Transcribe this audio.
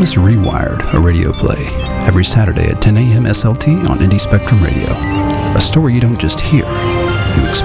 Atlas Rewired, a radio play, every Saturday at 10 a.m. SLT on Indie Spectrum Radio. A story you don't just hear, you experience.